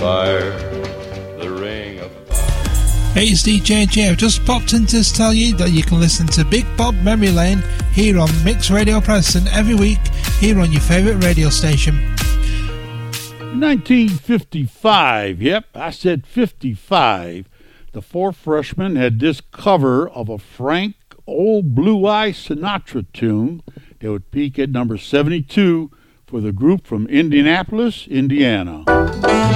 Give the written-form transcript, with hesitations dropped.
fire, the ring of Hey, it's DJ J. I've just popped in to tell you that you can listen to Big Bob Memory Lane here on Mix Radio Preston every week here on your favourite radio station. 1955, yep, I said 55. The Four Freshmen had this cover of a Frank Old Blue Eye Sinatra tune that would peak at number 72 for the group from Indianapolis, Indiana.